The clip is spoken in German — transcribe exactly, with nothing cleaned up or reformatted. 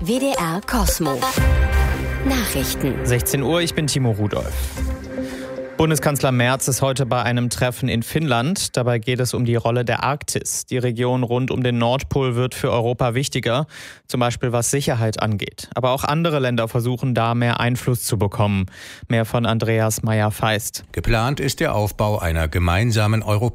W D R Kosmo. Nachrichten. sechzehn Uhr, ich bin Timo Rudolph. Bundeskanzler Merz ist heute bei einem Treffen in Finnland. Dabei geht es um die Rolle der Arktis. Die Region rund um den Nordpol wird für Europa wichtiger, zum Beispiel was Sicherheit angeht. Aber auch andere Länder versuchen da mehr Einfluss zu bekommen. Mehr von Andreas Meyer-Feist. Geplant ist der Aufbau einer gemeinsamen europäischen